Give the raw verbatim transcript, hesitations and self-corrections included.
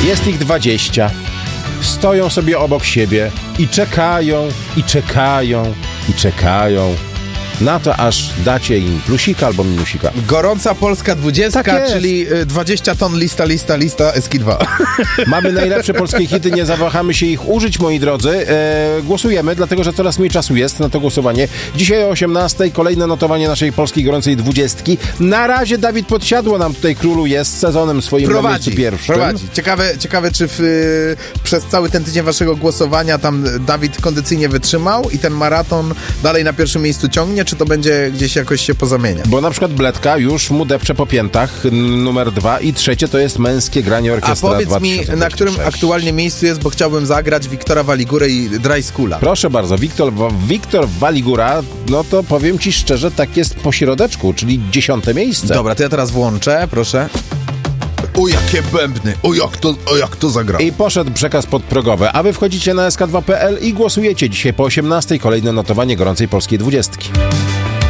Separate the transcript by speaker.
Speaker 1: Jest ich dwadzieścia. Stoją sobie obok siebie i czekają, i czekają, i czekają na to, aż dacie im plusika albo minusika.
Speaker 2: Gorąca Polska dwudziestka,
Speaker 1: Tak jest.
Speaker 2: czyli dwadzieścia ton lista, lista, lista, Eski dwa.
Speaker 1: Mamy najlepsze polskie hity, nie zawahamy się ich użyć, moi drodzy. E, głosujemy, dlatego że coraz mniej czasu jest na to głosowanie. Dzisiaj o osiemnastej kolejne notowanie naszej polskiej gorącej dwudziestki. Na razie Dawid Podsiadło nam tutaj króluje z sezonem swoim na
Speaker 2: Prowadzi,
Speaker 1: miejscu pierwszym.
Speaker 2: prowadzi. Ciekawe, ciekawe czy w, y, przez cały ten tydzień waszego głosowania tam Dawid kondycyjnie wytrzymał i ten maraton dalej na pierwszym miejscu ciągnie, czy to będzie gdzieś jakoś się pozamienia?
Speaker 1: Bo na przykład Bledka już mu depcze po piętach, n- numer dwa, i trzecie to jest Męskie granie
Speaker 2: A
Speaker 1: orkiestra
Speaker 2: powiedz
Speaker 1: dwa
Speaker 2: mi,
Speaker 1: tysiące
Speaker 2: na którym
Speaker 1: sześć.
Speaker 2: aktualnie miejscu jest, bo chciałbym zagrać Wiktora Waligurę i Dry Skula.
Speaker 1: Proszę bardzo, Wiktor, Wiktor Waligura, no to powiem ci szczerze, tak jest po środeczku, czyli dziesiąte miejsce.
Speaker 2: Dobra, to ja teraz włączę, proszę. O, jakie bębny! O, jak to, o, jak to zagra.
Speaker 1: I poszedł przekaz podprogowy, a wy wchodzicie na S K dwa kropka P L i głosujecie dzisiaj po osiemnastej kolejne notowanie gorącej polskiej dwudziestki.